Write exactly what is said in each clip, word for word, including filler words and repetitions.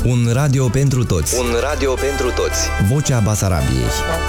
Un radio pentru toți. Un radio pentru toți. Vocea Basarabiei.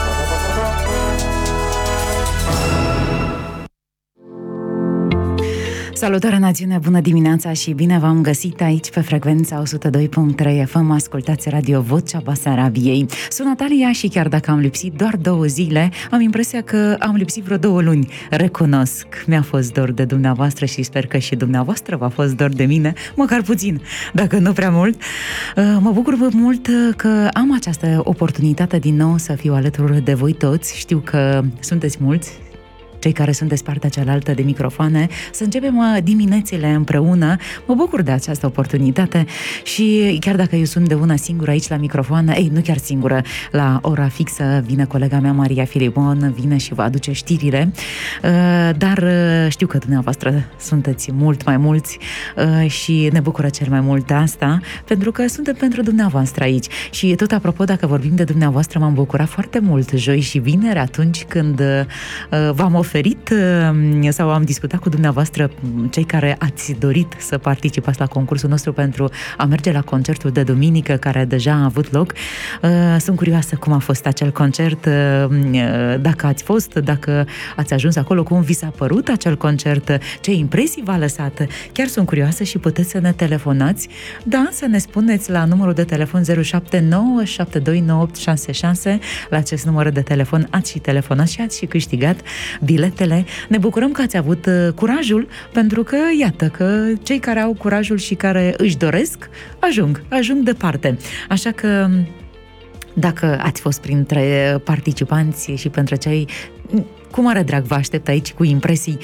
Salutare națiune, bună dimineața și bine v-am găsit aici pe frecvența o sută doi virgulă trei F M. Ascultați Radio Vocea Basarabiei. Sunt Natalia și chiar dacă am lipsit doar două zile, am impresia că am lipsit vreo două luni. Recunosc, mi-a fost dor de dumneavoastră și sper că și dumneavoastră v-a fost dor de mine, măcar puțin, dacă nu prea mult. Mă bucur mult că am această oportunitate din nou să fiu alături de voi toți. Știu că sunteți mulți, cei care sunteți partea cealaltă de microfoane, să începem diminețile împreună. Mă bucur de această oportunitate și chiar dacă eu sunt de una singură aici la microfoane, ei, nu chiar singură, la ora fixă vine colega mea Maria Filipon, vine și vă aduce știrile, dar știu că dumneavoastră sunteți mult mai mulți și ne bucură cel mai mult asta, pentru că suntem pentru dumneavoastră aici. Și tot apropo, dacă vorbim de dumneavoastră, m-am bucurat foarte mult joi și vineri atunci când v-am oferit sau am discutat cu dumneavoastră, cei care ați dorit să participați la concursul nostru pentru a merge la concertul de duminică care deja a avut loc. Sunt curioasă cum a fost acel concert, dacă ați fost, dacă ați ajuns acolo, cum vi s-a părut acel concert, ce impresii v-a lăsat. Chiar sunt curioasă și puteți să ne telefonați, da, să ne spuneți la numărul de telefon zero șapte nouă șapte doi nouă opt șase șase. La acest număr de telefon ați și telefonat și ați și câștigat biletele. Ne bucurăm că ați avut curajul, pentru că, iată, că cei care au curajul și care își doresc, ajung, ajung departe. Așa că, dacă ați fost printre participanți și pentru cei... Cu mare drag vă aștept aici cu impresii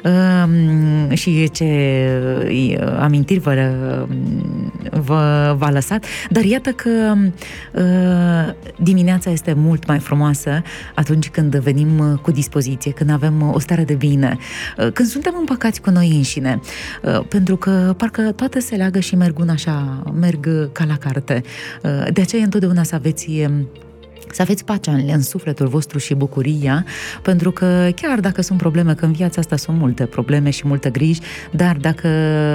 uh, și ce uh, amintiri vă, uh, vă, v-a lăsat. Dar iată că uh, dimineața este mult mai frumoasă atunci când venim cu dispoziție, când avem o stare de bine, uh, când suntem împăcați cu noi înșine. Uh, pentru că parcă toate se leagă și merg una așa, merg ca la carte. Uh, de aceea întotdeauna să aveți... Uh, Să aveți pacea în, în sufletul vostru și bucuria, pentru că chiar dacă sunt probleme, că în viața asta sunt multe probleme și multe griji, dar dacă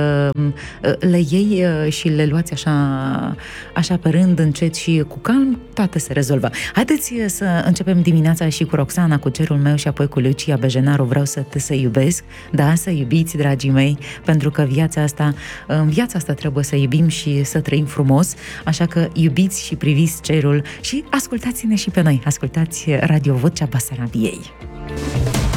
le iei și le luați așa, așa pe rând, încet și cu calm, toate se rezolvă. Haideți să începem dimineața și cu Roxana, cu Cerul meu, și apoi cu Lucia Bejenaru, Vreau să te să iubesc. Da, să iubiți, dragii mei, pentru că viața asta, în viața asta trebuie să iubim și să trăim frumos, așa că iubiți și priviți cerul și ascultați ne și pe noi. Ascultați Radio Vocea Basarabiei.